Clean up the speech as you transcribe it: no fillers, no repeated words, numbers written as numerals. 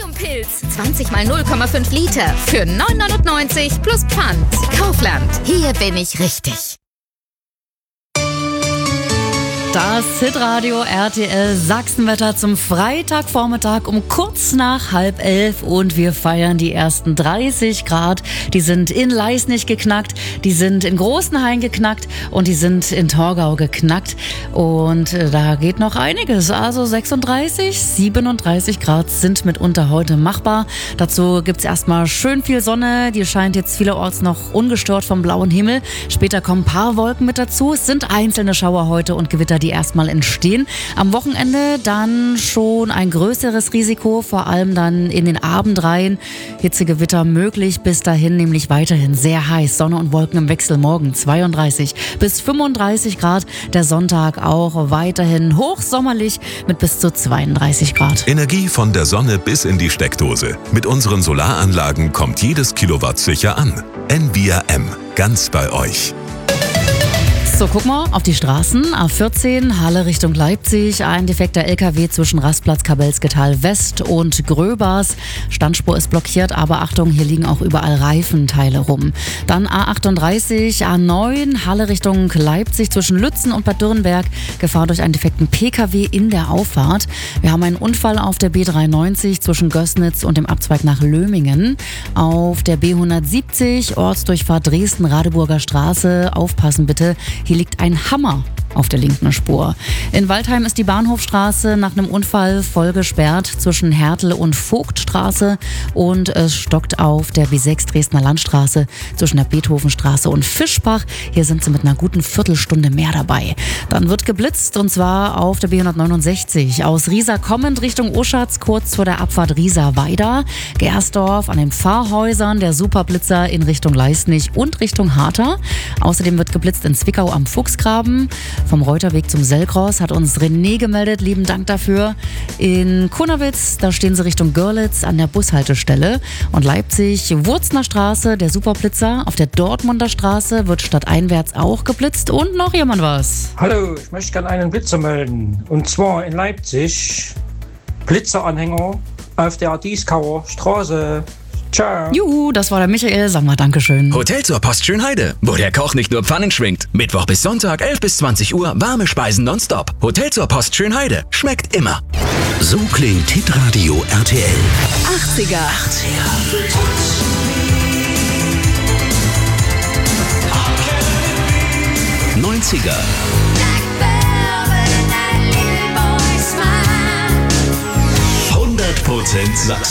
Premium-Pilz. 20 mal 0,5 Liter für 9,99 plus Pfand. Kaufland. Hier bin ich richtig. Das Hitradio RTL Sachsenwetter zum Freitagvormittag um kurz nach 10:30 und wir feiern die ersten 30 Grad. Die sind in Leisnig geknackt, die sind in Großenhain geknackt und die sind in Torgau geknackt. Und da geht noch einiges. Also 36, 37 Grad sind mitunter heute machbar. Dazu gibt's erstmal schön viel Sonne. Die scheint jetzt vielerorts noch ungestört vom blauen Himmel. Später kommen ein paar Wolken mit dazu. Es sind einzelne Schauer heute und Gewitter, die erstmal entstehen. Am Wochenende dann schon ein größeres Risiko, vor allem dann in den Abend rein. Hitzegewitter möglich, bis dahin nämlich weiterhin sehr heiß. Sonne und Wolken im Wechsel, morgen 32 bis 35 Grad. Der Sonntag auch weiterhin hochsommerlich mit bis zu 32 Grad. Energie von der Sonne bis in die Steckdose. Mit unseren Solaranlagen kommt jedes Kilowatt sicher an. Envia M, ganz bei euch. So, guck mal auf die Straßen. A14, Halle Richtung Leipzig. Ein defekter LKW zwischen Rastplatz Kabelsketal West und Gröbers. Standspur ist blockiert, aber Achtung, hier liegen auch überall Reifenteile rum. Dann A38, A9, Halle Richtung Leipzig zwischen Lützen und Bad Dürrenberg. Gefahr durch einen defekten PKW in der Auffahrt. Wir haben einen Unfall auf der B93 zwischen Gößnitz und dem Abzweig nach Lömingen. Auf der B170, Ortsdurchfahrt Dresden-Radeburger Straße. Aufpassen bitte. Hier liegt ein Hammer auf der linken Spur. In Waldheim ist die Bahnhofstraße nach einem Unfall voll gesperrt zwischen Hertel und Vogtstraße und es stockt auf der B6 Dresdner Landstraße zwischen der Beethovenstraße und Fischbach. Hier sind sie mit einer guten Viertelstunde mehr dabei. Dann wird geblitzt und zwar auf der B169 aus Riesa kommend Richtung Oschatz, kurz vor der Abfahrt Riesa-Weida. Gersdorf an den Pfarrhäusern, der Superblitzer in Richtung Leisnig und Richtung Harter. Außerdem wird geblitzt in Zwickau am Fuchsgraben. Vom Reuterweg zum Sellkross hat uns René gemeldet, lieben Dank dafür. In Kunawitz, da stehen sie Richtung Görlitz an der Bushaltestelle. Und Leipzig, Wurzner Straße, der Superblitzer. Auf der Dortmunder Straße wird stadteinwärts auch geblitzt. Und noch jemand was. Hallo, ich möchte gerne einen Blitzer melden. Und zwar in Leipzig, Blitzeranhänger auf der Dieskauer Straße. Ciao. Juhu, das war der Michael. Sagen wir Dankeschön. Hotel zur Post Schönheide, wo der Koch nicht nur Pfannen schwingt. Mittwoch bis Sonntag 11 bis 20 Uhr warme Speisen nonstop. Hotel zur Post Schönheide. Schmeckt immer. So klingt Hitradio RTL. 80er. 90er. 100% Sachsen.